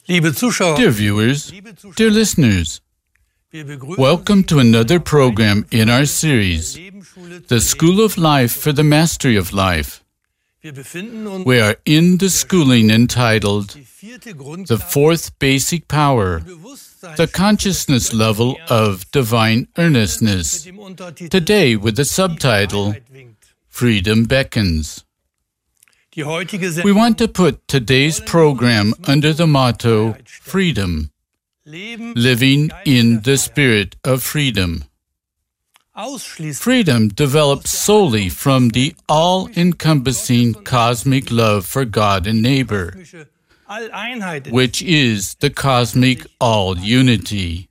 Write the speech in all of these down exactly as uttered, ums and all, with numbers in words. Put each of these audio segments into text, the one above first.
Dear viewers, dear listeners, welcome to another program in our series, The School of Life for the Mastery of Life. We are in the schooling entitled The Fourth Basic Power, the Consciousness Level of Divine Earnestness, today with the subtitle, Freedom Beckons. We want to put today's program under the motto, Freedom, living in the spirit of freedom. Freedom develops solely from the all-encompassing cosmic love for God and neighbor, which is the cosmic all-unity.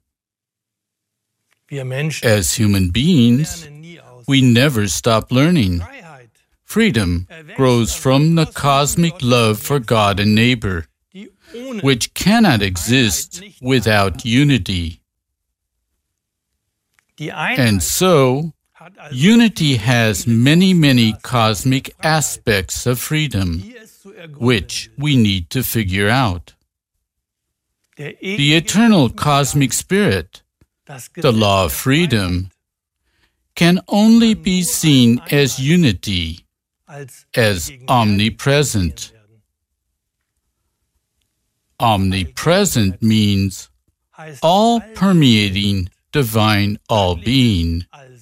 As human beings, we never stop learning. Freedom grows from the cosmic love for God and neighbor, which cannot exist without unity. And so, unity has many, many cosmic aspects of freedom, which we need to figure out. The eternal cosmic spirit, the law of freedom, can only be seen as unity, as omnipresent. Omnipresent means all-permeating divine all-being.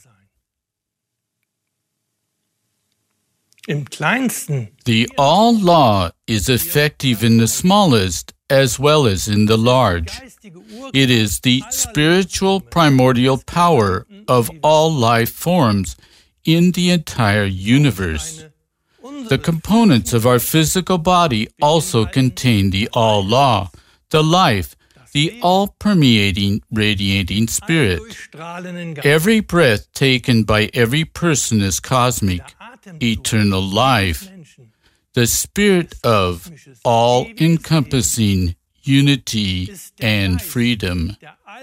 The all-law is effective in the smallest as well as in the large. It is the spiritual primordial power of all life forms in the entire universe. The components of our physical body also contain the all-law, the life, the all-permeating, radiating spirit. Every breath taken by every person is cosmic, eternal life, the spirit of all-encompassing unity and freedom.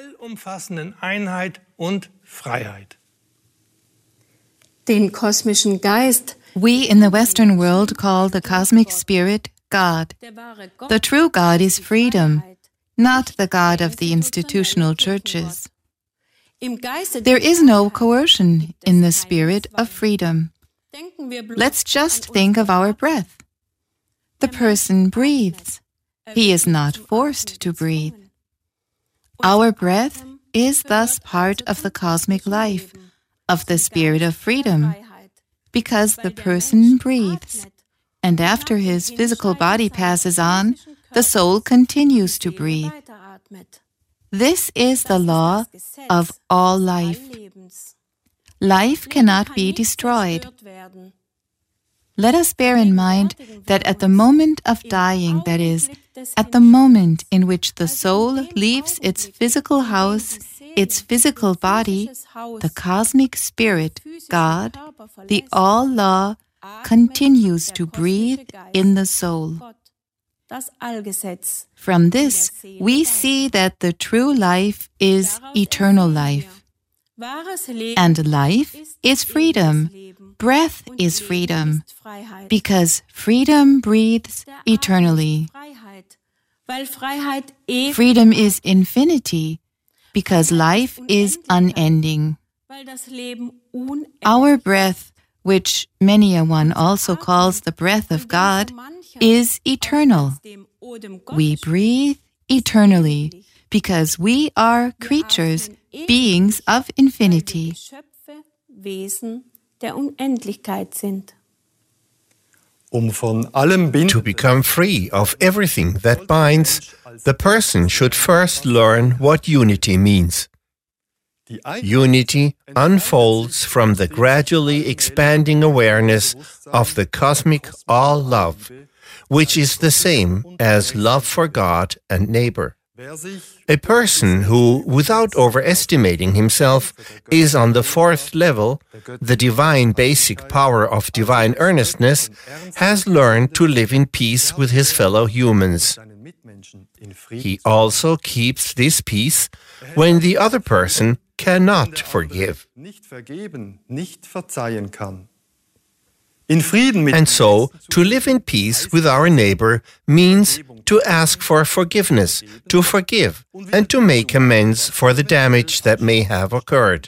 Den kosmischen Geist we in the Western world call the cosmic spirit God. The true God is freedom, not the God of the institutional churches. There is no coercion in the spirit of freedom. Let's just think of our breath. The person breathes. He is not forced to breathe. Our breath is thus part of the cosmic life, of the spirit of freedom, because the person breathes, and after his physical body passes on, the soul continues to breathe. This is the law of all life. Life cannot be destroyed. Let us bear in mind that at the moment of dying, that is, at the moment in which the soul leaves its physical house, its physical body, the cosmic spirit, God, the all-law, continues to breathe in the soul. From this, we see that the true life is eternal life. And life is freedom. Breath is freedom, because freedom breathes eternally. Freedom is infinity, because life is unending. Our breath, which many a one also calls the breath of God, is eternal. We breathe eternally, because we are creatures, beings of infinity. To become free of everything that binds, the person should first learn what unity means. Unity unfolds from the gradually expanding awareness of the cosmic all-love, which is the same as love for God and neighbor. A person who, without overestimating himself, is on the fourth level, the divine basic power of divine earnestness, has learned to live in peace with his fellow humans. He also keeps this peace when the other person cannot forgive. And so, to live in peace with our neighbor means to ask for forgiveness, to forgive, and to make amends for the damage that may have occurred.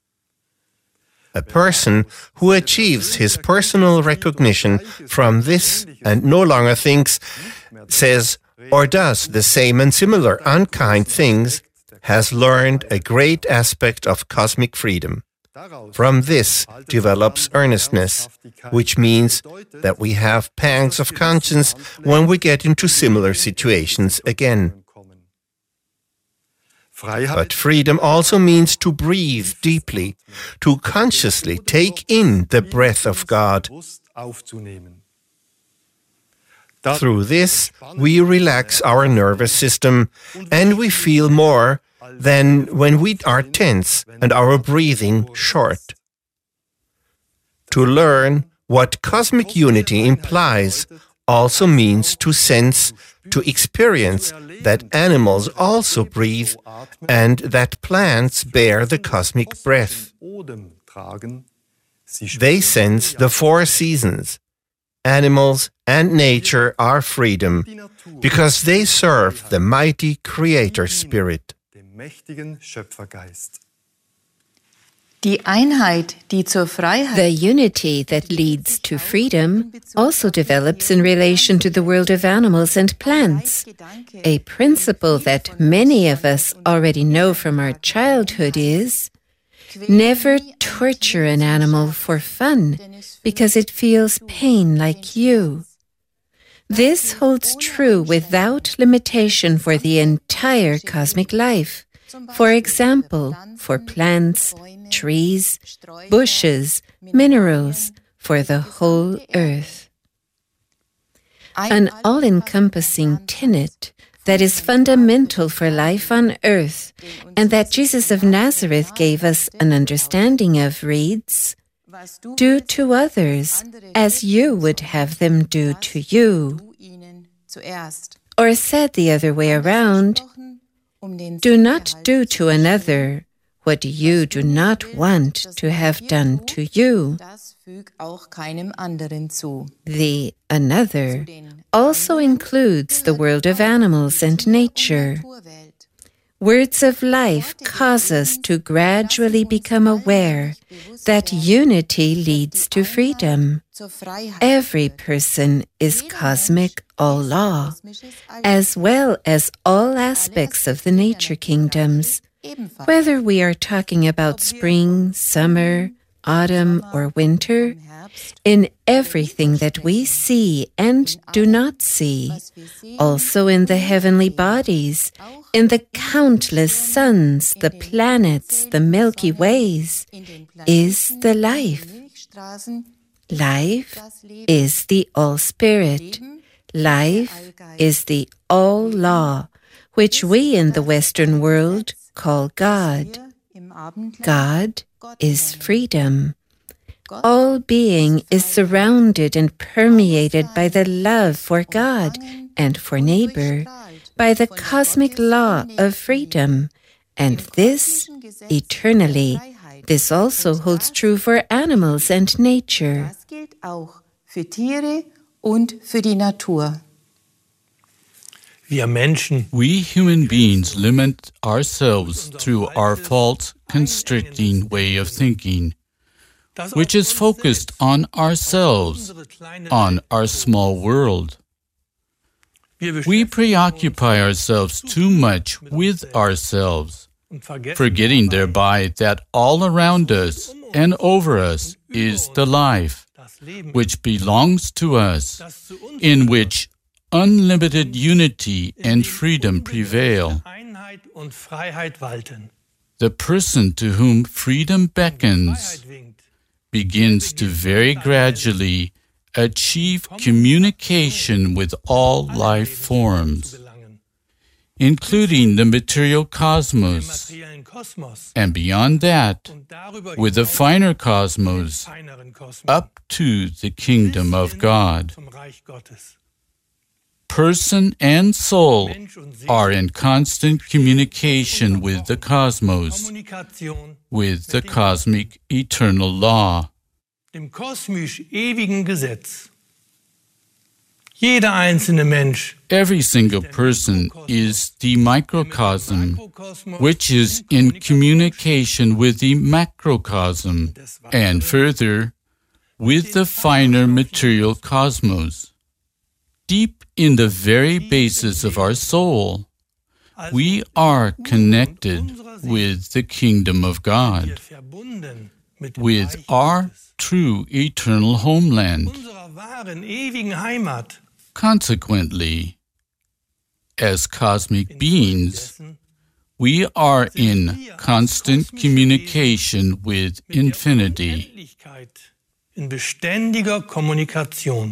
A person who achieves his personal recognition from this and no longer thinks, says, or does the same and similar unkind things has learned a great aspect of cosmic freedom. From this develops earnestness, which means that we have pangs of conscience when we get into similar situations again. But freedom also means to breathe deeply, to consciously take in the breath of God. Through this, we relax our nervous system and we feel more than when we are tense and our breathing short. To learn what cosmic unity implies also means to sense, to experience that animals also breathe and that plants bear the cosmic breath. They sense the four seasons. Animals and nature are freedom because they serve the mighty Creator Spirit. Die Einheit, die zur Freiheit. The unity that leads to freedom also develops in relation to the world of animals and plants. A principle that many of us already know from our childhood is never torture an animal for fun because it feels pain like you. This holds true without limitation for the entire cosmic life. For example, for plants, trees, bushes, minerals, for the whole earth. An all-encompassing tenet that is fundamental for life on earth and that Jesus of Nazareth gave us an understanding of reads, "Do to others as you would have them do to you." Or said the other way around, "Do not do to another what you do not want to have done to you." The another also includes the world of animals and nature. Words of life cause us to gradually become aware that unity leads to freedom. Every person is cosmic all law, as well as all aspects of the nature kingdoms, whether we are talking about spring, summer, autumn, or winter. In everything that we see and do not see, also in the heavenly bodies, in the countless suns, the planets, the Milky Ways, is the life. Life is the All-Spirit. Life is the All-Law, which we in the Western world call God. God is freedom. All being is surrounded and permeated by the love for God and for neighbor, by the cosmic law of freedom, and this eternally. This also holds true for animals and nature. We human beings limit ourselves through our false, constricting way of thinking, which is focused on ourselves, on our small world. We preoccupy ourselves too much with ourselves, forgetting thereby that all around us and over us is the life, which belongs to us, in which unlimited unity and freedom prevail. The person to whom freedom beckons begins to very gradually achieve communication with all life forms, including the material cosmos, and beyond that, with the finer cosmos, up to the kingdom of God. Person and soul are in constant communication with the cosmos, with the cosmic eternal law. dem kosmisch ewigen Gesetz. Jeder einzelne Mensch, every single person is the microcosm, which is in communication with the macrocosm, and further, with the finer material cosmos. Deep in the very basis of our soul, we are connected with the kingdom of God, with our true eternal homeland. Consequently, as cosmic beings, we are in constant communication with infinity. In beständiger Kommunikation.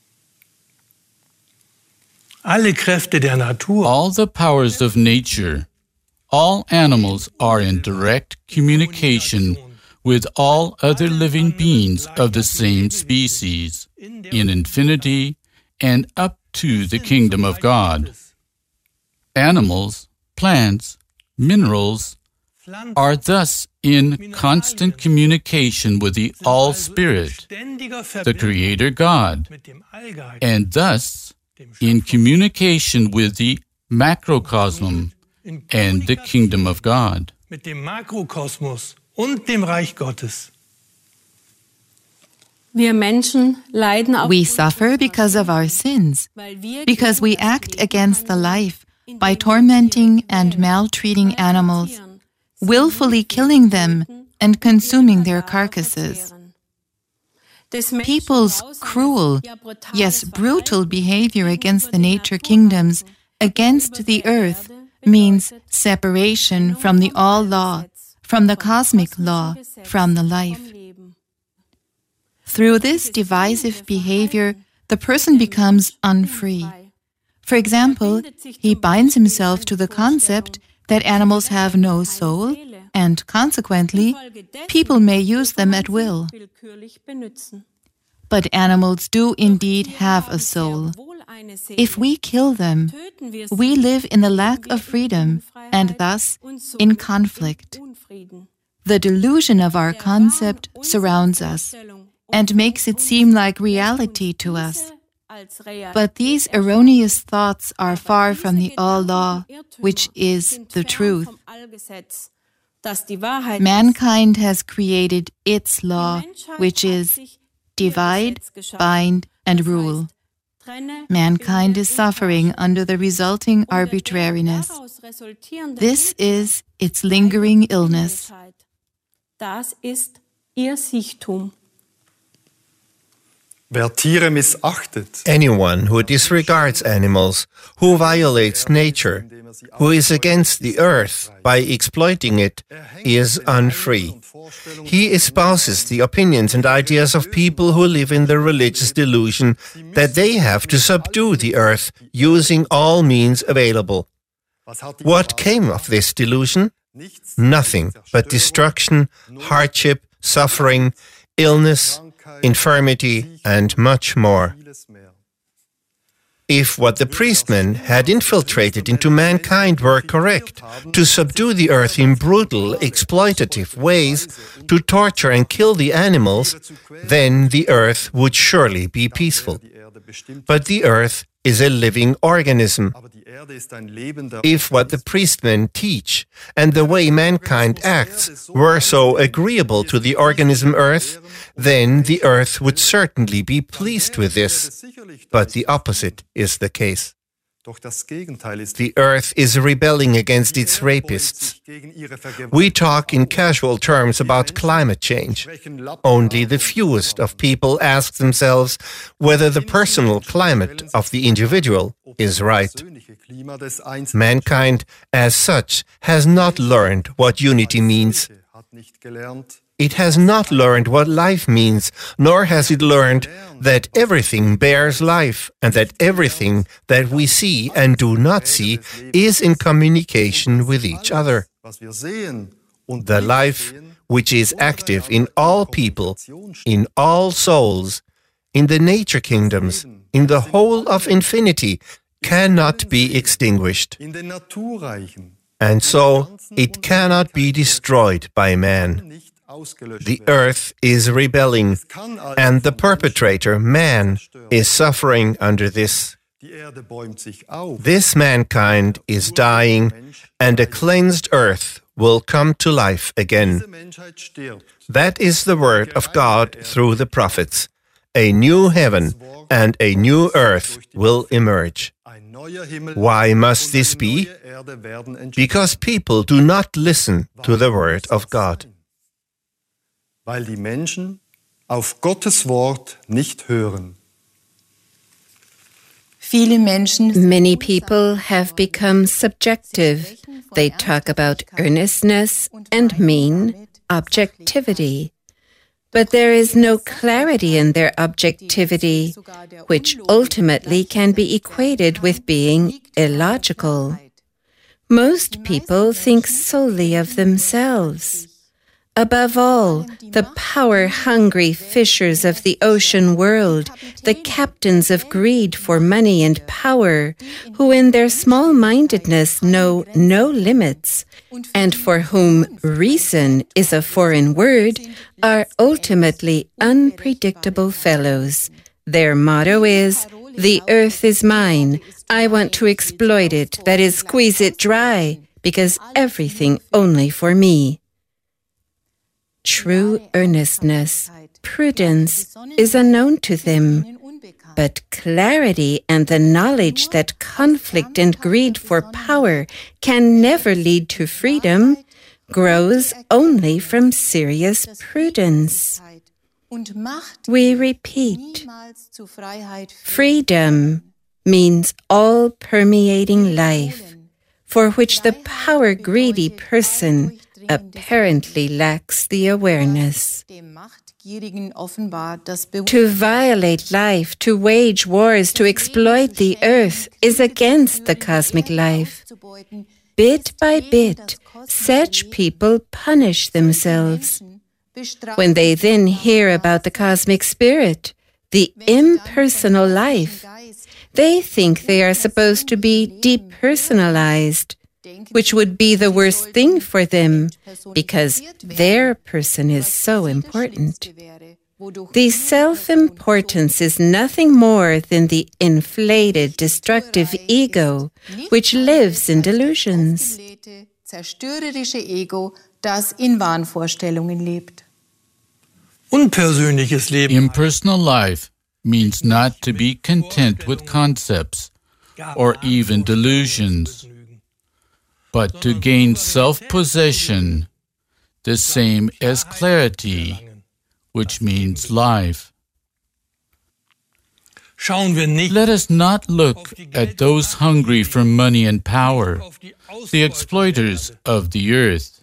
Alle Kräfte der Natur, all the powers of nature, all animals are in direct communication with all other living beings of the same species, in infinity and up to the kingdom of God. Animals, plants, minerals are thus in constant communication with the All-Spirit, the Creator God, and thus in communication with the macrocosm and the kingdom of God. Mit dem Makrokosmos und dem Reich Gottes. Wir Menschen leiden auf We suffer because of our sins, because we act against the life by tormenting and maltreating animals, willfully killing them and consuming their carcasses. People's cruel, yes, brutal behavior against the nature kingdoms, against the earth, means separation from the all-law, from the cosmic law, from the life. Through this divisive behavior, the person becomes unfree. For example, he binds himself to the concept that animals have no soul, and consequently, people may use them at will. But animals do indeed have a soul. If we kill them, we live in the lack of freedom and thus in conflict. The delusion of our concept surrounds us and makes it seem like reality to us. But these erroneous thoughts are far from the all-law, which is the truth. Mankind has created its law, which is divide, bind, and rule. Mankind is suffering under the resulting arbitrariness. This is its lingering illness. Das ist ihr Siechtum. Wer Tiere missachtet, anyone who disregards animals, who violates nature, who is against the earth by exploiting it, is unfree. He espouses the opinions and ideas of people who live in the religious delusion that they have to subdue the earth using all means available. What came of this delusion? Nothing but destruction, hardship, suffering, illness, infirmity, and much more. If what the priestmen had infiltrated into mankind were correct, to subdue the earth in brutal, exploitative ways, to torture and kill the animals, then the earth would surely be peaceful. But the earth is a living organism. If what the priestmen teach and the way mankind acts were so agreeable to the organism earth, then the earth would certainly be pleased with this. But the opposite is the case. The earth is rebelling against its rapists. We talk in casual terms about climate change. Only the fewest of people ask themselves whether the personal climate of the individual is right. Mankind, as such, has not learned what unity means. It has not learned what life means, nor has it learned that everything bears life, and that everything that we see and do not see is in communication with each other. The life which is active in all people, in all souls, in the nature kingdoms, in the whole of infinity, cannot be extinguished. And so it cannot be destroyed by man. The earth is rebelling, and the perpetrator, man, is suffering under this. This mankind is dying, and a cleansed earth will come to life again. That is the word of God through the prophets. A new heaven and a new earth will emerge. Why must this be? Because people do not listen to the word of God. Weil die Menschen auf Gottes Wort nicht hören. Many people have become subjective. They talk about earnestness and mean objectivity. But there is no clarity in their objectivity, which ultimately can be equated with being illogical. Most people think solely of themselves. Above all, the power-hungry fishers of the ocean world, the captains of greed for money and power, who in their small-mindedness know no limits, and for whom reason is a foreign word, are ultimately unpredictable fellows. Their motto is, "The earth is mine. I want to exploit it, that is, squeeze it dry, because everything only for me." True earnestness, prudence, is unknown to them, but clarity and the knowledge that conflict and greed for power can never lead to freedom grows only from serious prudence. We repeat, freedom means all-permeating life, for which the power-greedy person apparently lacks the awareness. To violate life, to wage wars, to exploit the earth is against the cosmic life. Bit by bit, such people punish themselves. When they then hear about the cosmic spirit, the impersonal life, they think they are supposed to be depersonalized, which would be the worst thing for them, because their person is so important. The self-importance is nothing more than the inflated, destructive ego, which lives in delusions. Impersonal life means not to be content with concepts or even delusions, but to gain self-possession, the same as clarity, which means life. Let us not look at those hungry for money and power, the exploiters of the earth.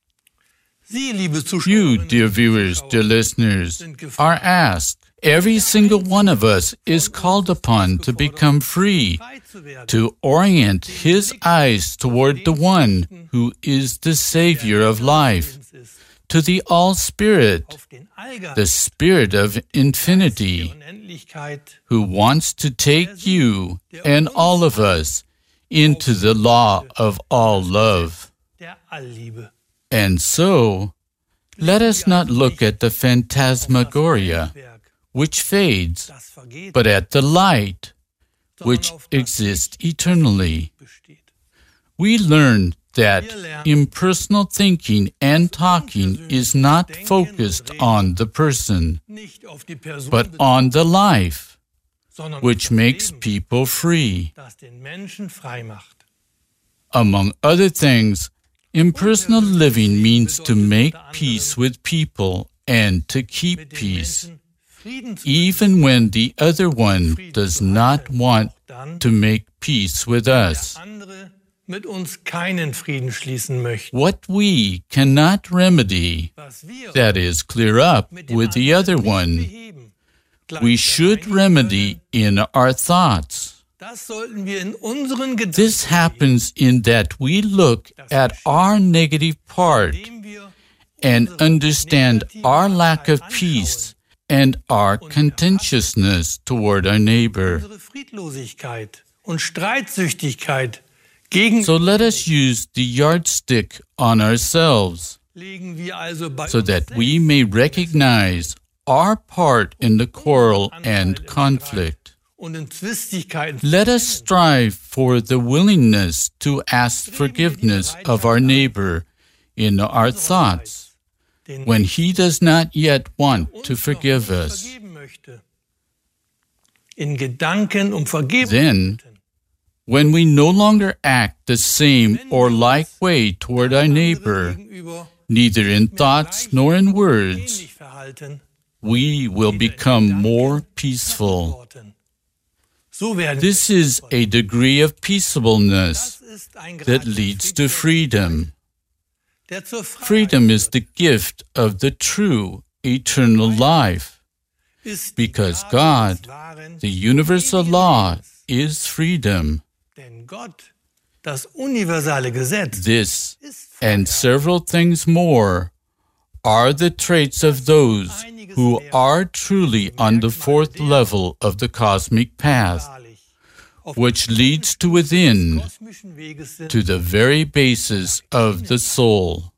You, dear viewers, dear listeners, are asked. Every single one of us is called upon to become free, to orient his eyes toward the one who is the Savior of life, to the All-Spirit, the Spirit of infinity, who wants to take you and all of us into the law of all love. And so, let us not look at the phantasmagoria, which fades, but at the light, which exists eternally. We learn that impersonal thinking and talking is not focused on the person, but on the life, which makes people free. Among other things, impersonal living means to make peace with people and to keep peace, even when the other one does not want to make peace with us. What we cannot remedy, that is, clear up with the other one, we should remedy in our thoughts. This happens in that we look at our negative part and understand our lack of peace and our contentiousness toward our neighbor. So let us use the yardstick on ourselves. so that we may recognize our part in the quarrel and conflict. Let us strive for the willingness to ask forgiveness of our neighbor in our thoughts when he does not yet want to forgive us. Then, when we no longer act the same or like way toward our neighbor, neither in thoughts nor in words, we will become more peaceful. This is a degree of peaceableness that leads to freedom. Freedom is the gift of the true eternal life, because God, the universal law, is freedom. This and several things more are the traits of those who are truly on the fourth level of the cosmic path, which leads to within, to the very basis of the soul.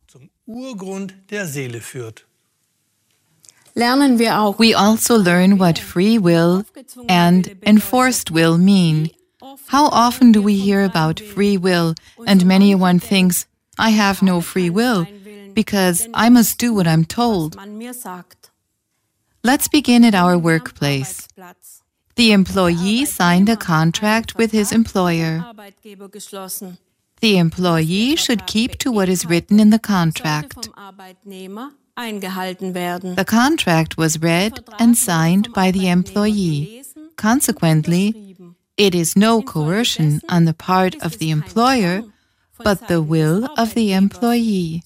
We also learn what free will and enforced will mean. How often do we hear about free will, and many a one thinks, I have no free will, because I must do what I'm told. Let's begin at our workplace. The employee signed a contract with his employer. The employee should keep to what is written in the contract. The contract was read and signed by the employee. Consequently, it is no coercion on the part of the employer, but the will of the employee.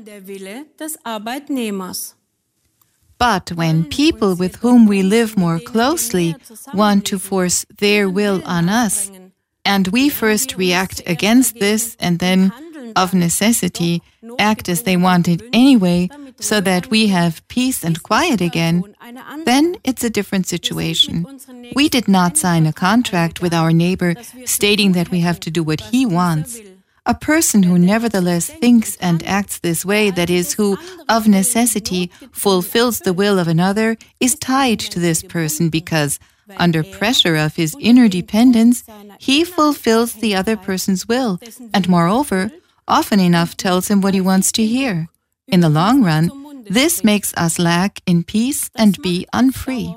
But when people with whom we live more closely want to force their will on us, and we first react against this and then, of necessity, act as they want it anyway, so that we have peace and quiet again, then it's a different situation. We did not sign a contract with our neighbor stating that we have to do what he wants. A person who nevertheless thinks and acts this way, that is, who, of necessity, fulfills the will of another, is tied to this person because, under pressure of his inner dependence, he fulfills the other person's will, and moreover, often enough tells him what he wants to hear. In the long run, this makes us lack in peace and be unfree.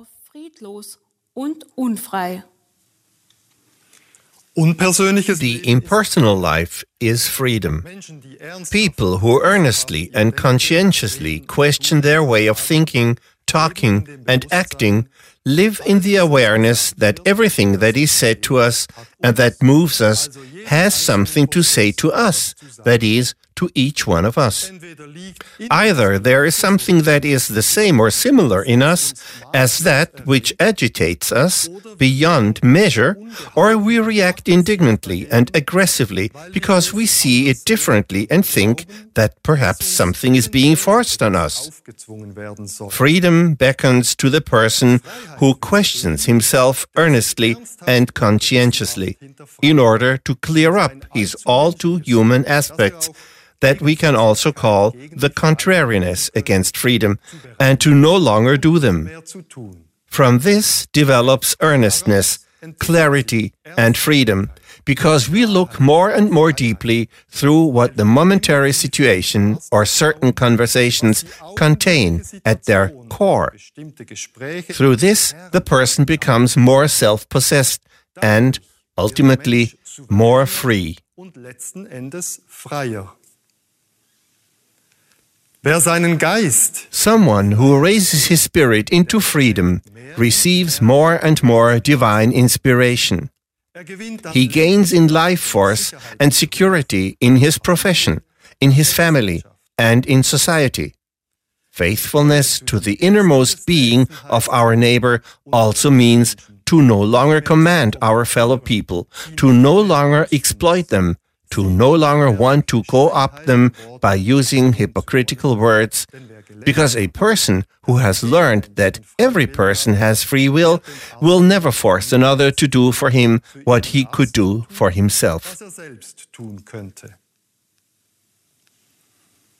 The impersonal life is freedom. People who earnestly and conscientiously question their way of thinking, talking, and acting live in the awareness that everything that is said to us and that moves us has something to say to us, that is, to each one of us. Either there is something that is the same or similar in us as that which agitates us beyond measure, or we react indignantly and aggressively because we see it differently and think that perhaps something is being forced on us. Freedom beckons to the person who questions himself earnestly and conscientiously in order to clear up his all too human aspects that we can also call the contrariness against freedom, and to no longer do them. From this develops earnestness, clarity, and freedom, because we look more and more deeply through what the momentary situation or certain conversations contain at their core. Through this, the person becomes more self-possessed and, ultimately, more free. Someone who raises his spirit into freedom receives more and more divine inspiration. He gains in life force and security in his profession, in his family, and in society. Faithfulness to the innermost being of our neighbor also means to no longer command our fellow people, to no longer exploit them, to no longer want to co-opt them by using hypocritical words, because a person who has learned that every person has free will will never force another to do for him what he could do for himself.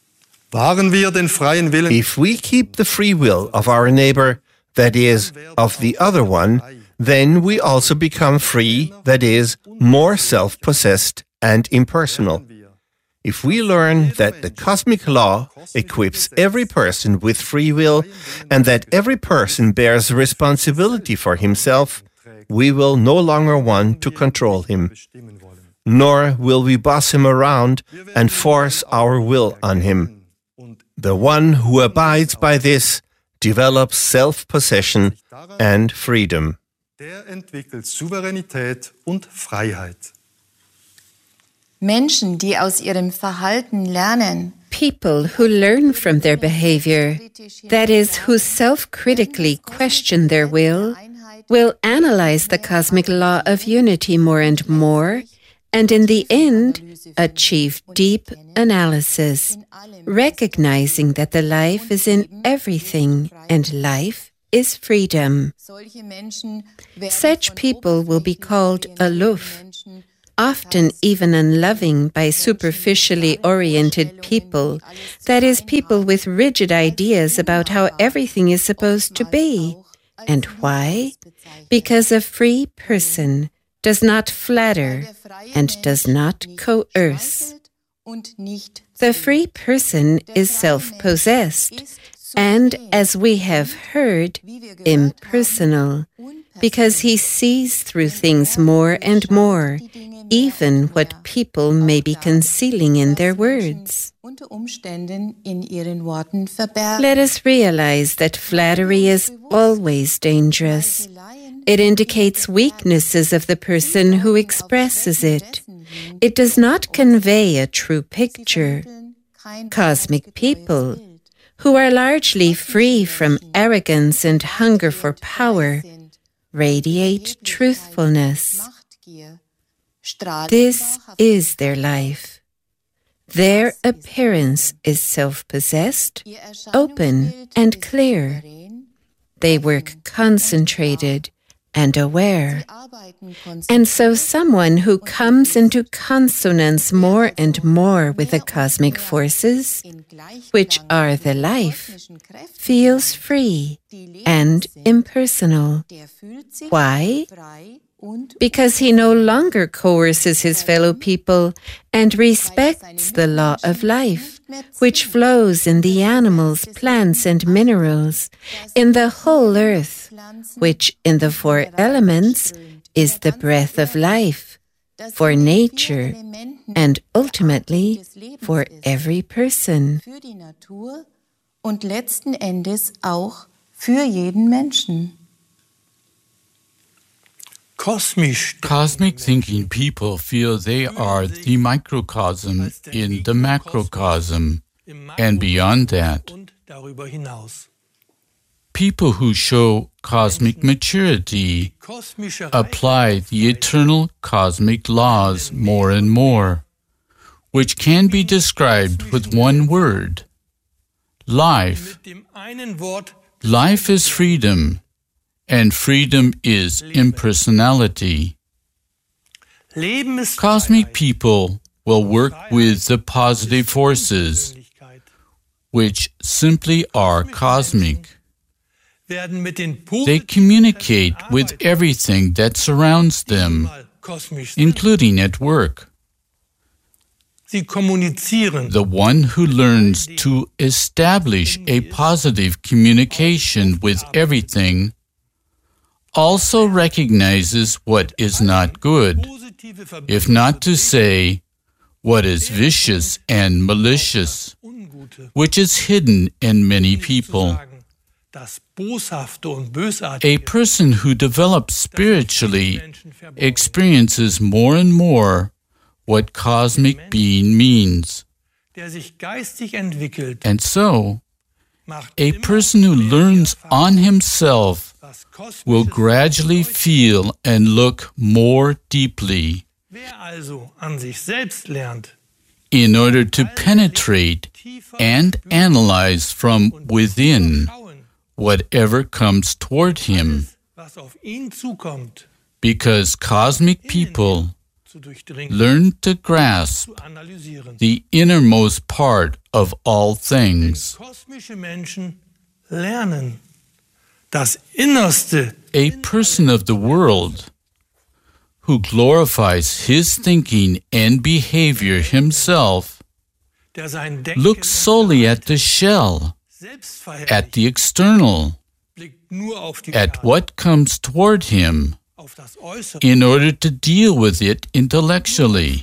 Wahren wir den freien Willen, If we keep the free will of our neighbor, that is, of the other one, then we also become free, that is, more self-possessed and impersonal. If we learn that the cosmic law equips every person with free will and that every person bears responsibility for himself, we will no longer want to control him, nor will we boss him around and force our will on him. The one who abides by this develops self-possession and freedom. der entwickelt Souveränität und Freiheit. Menschen, die aus ihrem Verhalten lernen, People who learn from their behavior, that is, who self-critically question their will, will analyze the cosmic law of unity more and more, and in the end, achieve deep analysis, recognizing that the life is in everything and life is freedom. Such people will be called aloof, often even unloving by superficially oriented people, that is, people with rigid ideas about how everything is supposed to be. And why? Because a free person does not flatter and does not coerce. The free person is self-possessed and, as we have heard, impersonal, because he sees through things more and more, even what people may be concealing in their words. Let us realize that flattery is always dangerous. It indicates weaknesses of the person who expresses it. It does not convey a true picture. Cosmic people, who are largely free from arrogance and hunger for power, radiate truthfulness. This is their life. Their appearance is self-possessed, open, and clear. They work concentrated and aware. And so someone who comes into consonance more and more with the cosmic forces, which are the life, feels free and impersonal. Why? Because he no longer coerces his fellow people and respects the law of life, which flows in the animals, plants, and minerals, in the whole earth, which in the four elements is the breath of life, for nature, and ultimately for every person. Und letzten Endes auch für jeden Menschen. Cosmic thinking people feel they are the microcosm in the macrocosm, and beyond that. People who show cosmic maturity apply the eternal cosmic laws more and more, which can be described with one word: life. Life is freedom, and freedom is impersonality. Cosmic people will work with the positive forces, which simply are cosmic. They communicate with everything that surrounds them, including at work. The one who learns to establish a positive communication with everything also recognizes what is not good, if not to say what is vicious and malicious, which is hidden in many people. A person who develops spiritually experiences more and more what cosmic being means. And so, a person who learns on himself will gradually feel and look more deeply in order to penetrate and analyze from within whatever comes toward him. Because cosmic people learn to grasp the innermost part of all things. A person of the world who glorifies his thinking and behavior himself looks solely at the shell, at the external, at what comes toward him, in order to deal with it intellectually.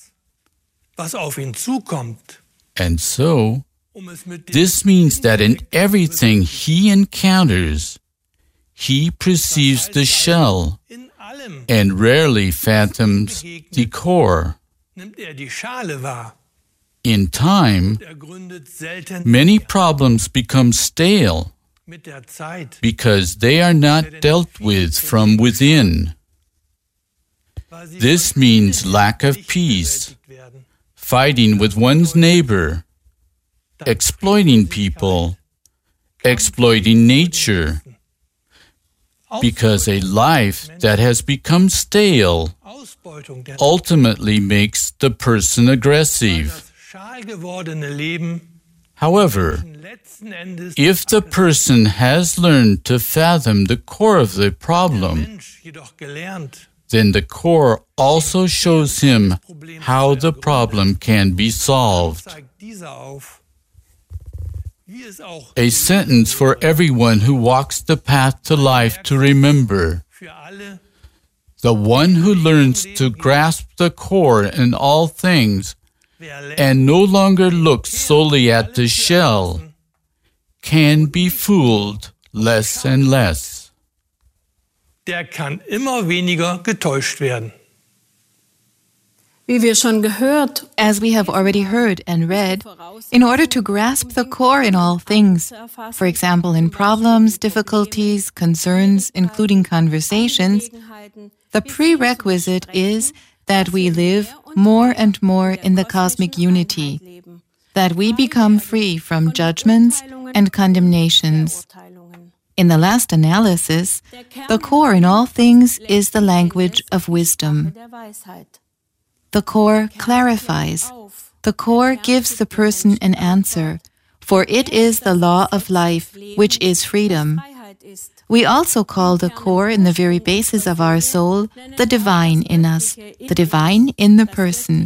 And so, this means that in everything he encounters, he perceives the shell and rarely fathoms the core. In time, many problems become stale because they are not dealt with from within. This means lack of peace, fighting with one's neighbor, exploiting people, exploiting nature, because a life that has become stale ultimately makes the person aggressive. However, if the person has learned to fathom the core of the problem, then the core also shows him how the problem can be solved. A sentence for everyone who walks the path to life to remember: the one who learns to grasp the core in all things and no longer looks solely at the shell can be fooled less and less. Der kann immer weniger getäuscht werden. Wie wir schon gehört, as we have already heard and read, in order to grasp the core in all things, for example, in problems, difficulties, concerns, including conversations, the prerequisite is that we live more and more in the cosmic unity, that we become free from judgments and condemnations. In the last analysis, the core in all things is the language of wisdom. The core clarifies. The core gives the person an answer, for it is the law of life, which is freedom. We also call the core in the very basis of our soul the divine in us, the divine in the person.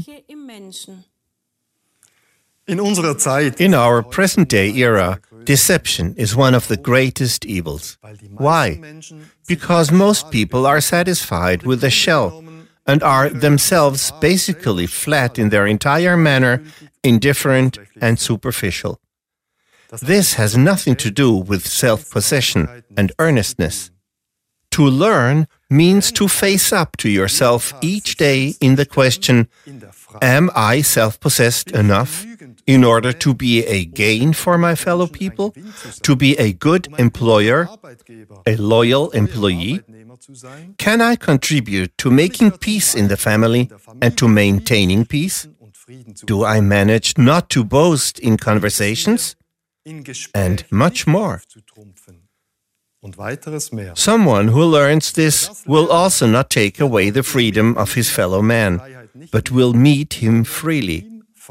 In our present-day era, deception is one of the greatest evils. Why? Because most people are satisfied with the shell and are themselves basically flat in their entire manner, indifferent and superficial. This has nothing to do with self-possession and earnestness. To learn means to face up to yourself each day in the question, am I self-possessed enough in order to be a gain for my fellow people, to be a good employer, a loyal employee? Can I contribute to making peace in the family and to maintaining peace? Do I manage not to boast in conversations? And much more. Someone who learns this will also not take away the freedom of his fellow man, but will meet him freely.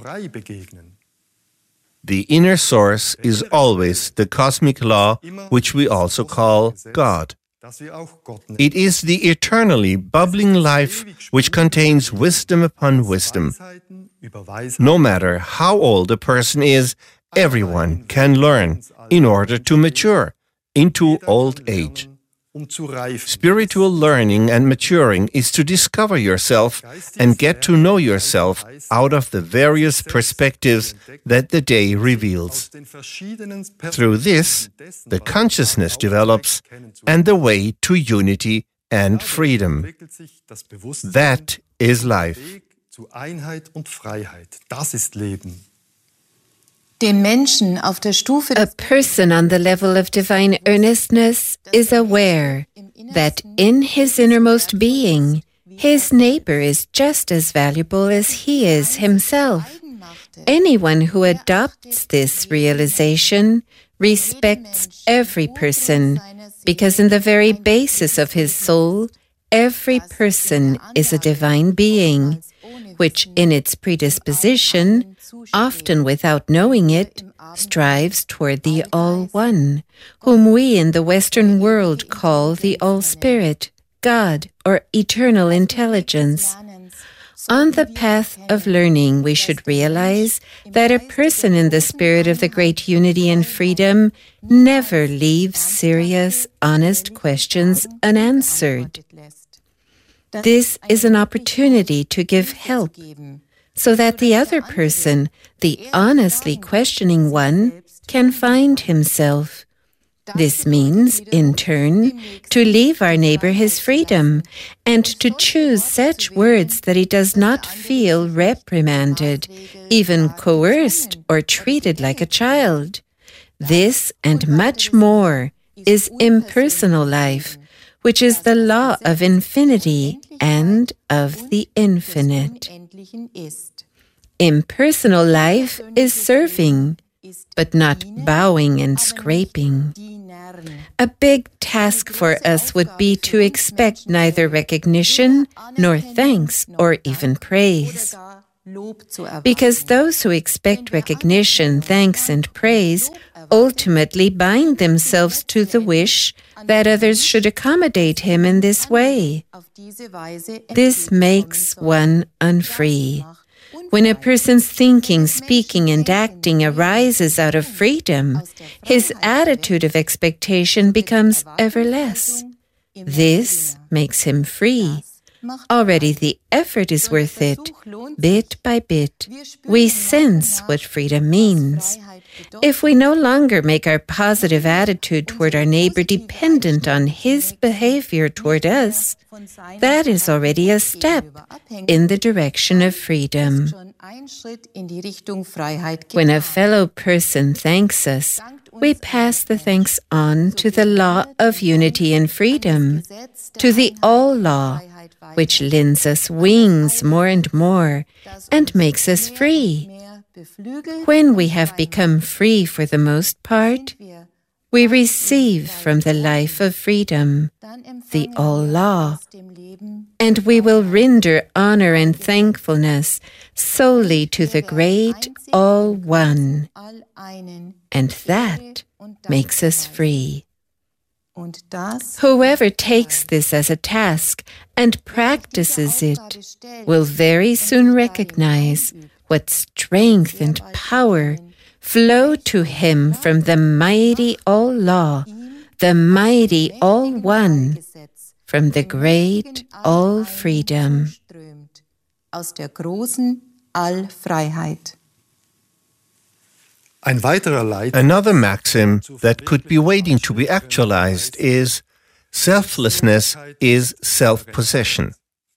The inner source is always the cosmic law, which we also call God. It is the eternally bubbling life which contains wisdom upon wisdom. No matter how old a person is, everyone can learn in order to mature into old age. Spiritual learning and maturing is to discover yourself and get to know yourself out of the various perspectives that the day reveals. Through this, the consciousness develops and the way to unity and freedom. That is life. A person on the level of divine earnestness is aware that in his innermost being, his neighbor is just as valuable as he is himself. Anyone who adopts this realization respects every person, because in the very basis of his soul, every person is a divine being, which in its predisposition, often without knowing it, strives toward the All-One, whom we in the Western world call the All-Spirit, God, or Eternal Intelligence. On the path of learning, we should realize that a person in the spirit of the great unity and freedom never leaves serious, honest questions unanswered. This is an opportunity to give help, so that the other person, the honestly questioning one, can find himself. This means, in turn, to leave our neighbor his freedom and to choose such words that he does not feel reprimanded, even coerced or treated like a child. This and much more is impersonal life, which is the law of infinity and of the infinite. Impersonal life is serving, but not bowing and scraping. A big task for us would be to expect neither recognition, nor thanks, or even praise. Because those who expect recognition, thanks, and praise ultimately bind themselves to the wish that others should accommodate him in this way. This makes one unfree. When a person's thinking, speaking, and acting arises out of freedom, his attitude of expectation becomes ever less. This makes him free. Already the effort is worth it. Bit by bit, we sense what freedom means. If we no longer make our positive attitude toward our neighbor dependent on his behavior toward us, that is already a step in the direction of freedom. When a fellow person thanks us, we pass the thanks on to the law of unity and freedom, to the all-law, which lends us wings more and more and makes us free. When we have become free for the most part, we receive from the life of freedom, the all-law, and we will render honor and thankfulness solely to the great All-One, and that makes us free. Whoever takes this as a task and practices it will very soon recognize what strength and power flow to him from the mighty All-Law, the mighty All-One, from the great All-Freedom. Another maxim that could be waiting to be actualized is, selflessness is self-possession.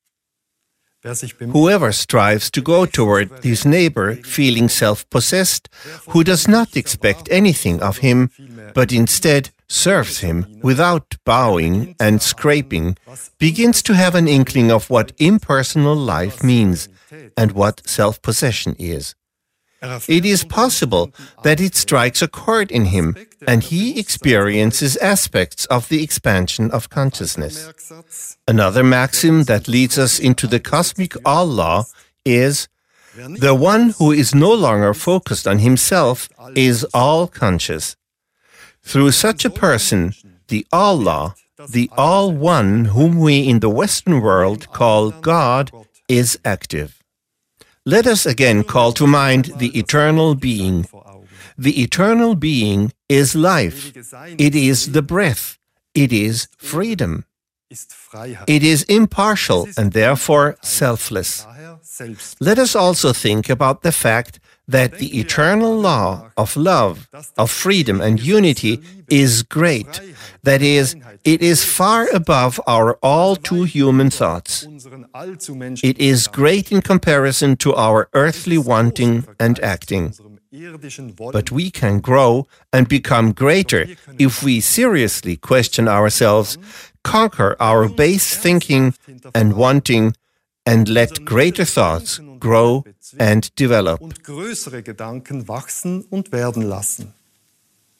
Whoever strives to go toward his neighbor feeling self-possessed, who does not expect anything of him, but instead serves him without bowing and scraping, begins to have an inkling of what impersonal life means and what self-possession is. It is possible that it strikes a chord in him, and he experiences aspects of the expansion of consciousness. Another maxim that leads us into the cosmic all-law is, the one who is no longer focused on himself is all-conscious. Through such a person, the all-law, the all-one whom we in the Western world call God, is active. Let us again call to mind the eternal being. The eternal being is life. It is the breath. It is freedom. It is impartial and therefore selfless. Let us also think about the fact that the eternal law of love, of freedom and unity is great. That is, it is far above our all too human thoughts. It is great in comparison to our earthly wanting and acting. But we can grow and become greater if we seriously question ourselves, conquer our base thinking and wanting, and let greater thoughts grow and develop.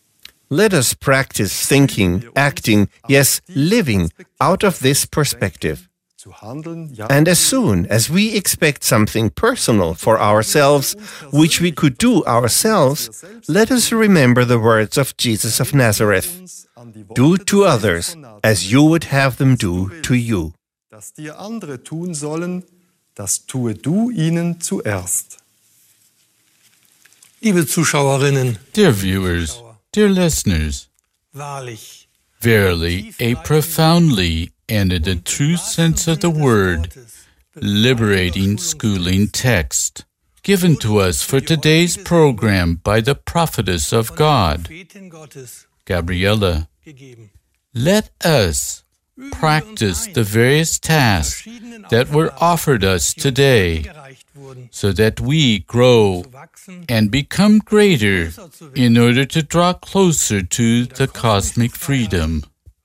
Let us practice thinking, acting, yes, living out of this perspective. And as soon as we expect something personal for ourselves, which we could do ourselves, let us remember the words of Jesus of Nazareth. Do to others as you would have them do to you. Das dir andere tun sollen, das tue du ihnen zuerst. Liebe Zuschauerinnen, Dear viewers, dear listeners, wahrlich, verily, a profoundly and in the true sense of the word, liberating schooling text, given to us for today's program by the prophetess of God, Gabriella. Let us practice the various tasks that were offered us today, so that we grow and become greater in order to draw closer to the cosmic freedom.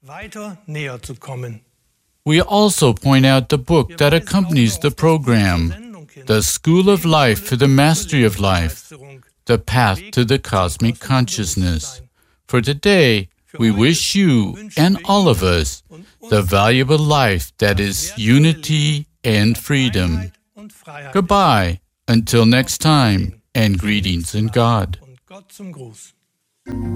We also point out the book that accompanies the program, The School of Life for the Mastery of Life, The Path to the Cosmic Consciousness. For today, we wish you and all of us the valuable life that is unity and freedom. Goodbye, until next time, and greetings in God.